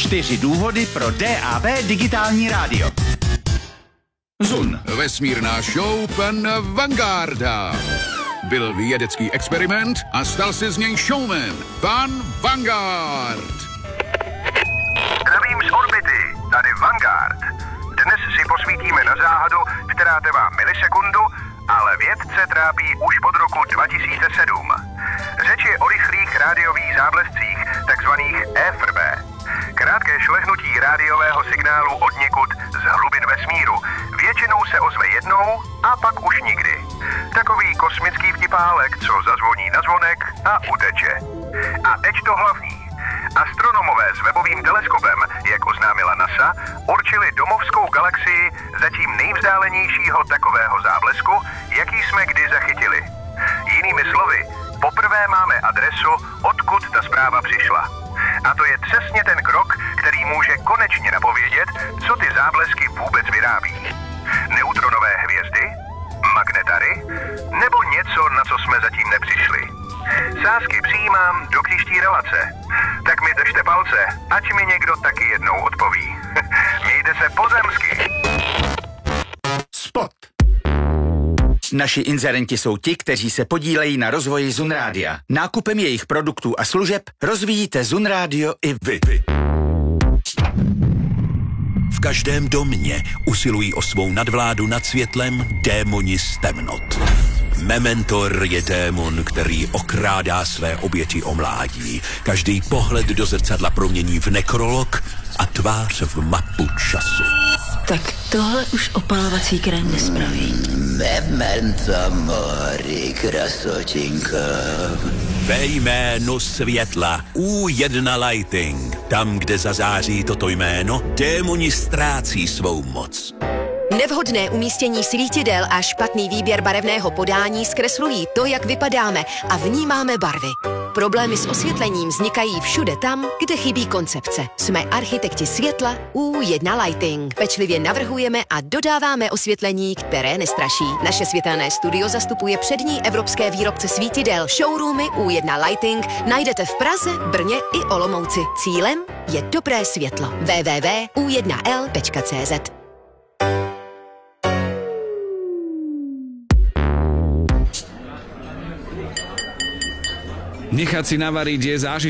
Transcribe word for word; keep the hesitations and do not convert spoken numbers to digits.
Čtyři důvody pro D A B digitální rádio. Zun. Vesmírná show pan Vangarda. Byl vědecký experiment a stal se z něj showman. Pan Vanguard. Zdravím z orbity, tady Vanguard. Dnes si posvítíme na záhadu, která trvá milisekundu, ale vědce trápí už od roku dva tisíce sedm. Řeč je o rychlých rádiových záblescích, takzvaných E F R B. Krátké šlehnutí rádiového signálu od někud z hlubin vesmíru. Většinou se ozve jednou a pak už nikdy. Takový kosmický vtipálek, co zazvoní na zvonek a uteče. A teď to hlavní. Astronomové s webovým teleskopem, jak oznámila NASA, určili domovskou galaxii zatím nejvzdálenějšího takového záblesku, jaký jsme kdy zachytili. Jinými slovy, poprvé máme adresu, odkud ta zpráva přišla. A to je přesně ten krok, který může konečně napovědět, co ty záblesky vůbec vyrábí. Neutronové hvězdy? Magnetary? Nebo něco, na co jsme zatím nepřišli? Sázky přijímám do příští relace. Tak mi držte palce, ať mi někdo taky jednou odpoví. Mějte se pozemsky. Spot. Naši inzerenti jsou ti, kteří se podílejí na rozvoji Zun Rádia. Nákupem jejich produktů a služeb rozvíjíte Zun Rádio i vy. V každém domě usilují o svou nadvládu nad světlem démoni z temnot. Mementor je démon, který okrádá své oběti o mládí. Každý pohled do zrcadla promění v nekrolog a tvář v mapu času. Tak tohle už opalovací krém nespraví. Memento mori, krasotinka. Ve jménu světla U jedna Lighting. Tam, kde zazáří toto jméno, démoni ztrácí svou moc. Nevhodné umístění svítidel a špatný výběr barevného podání zkreslují to, jak vypadáme a vnímáme barvy. Problémy s osvětlením vznikají všude tam, kde chybí koncepce. Jsme architekti světla U jedna Lighting. Pečlivě navrhujeme a dodáváme osvětlení, které nestraší. Naše světelné studio zastupuje přední evropské výrobce svítidel. Showroomy U jedna Lighting najdete v Praze, Brně i Olomouci. Cílem je dobré světlo. w w w tečka u jedna l tečka c z Nechať si navariť je zážitok.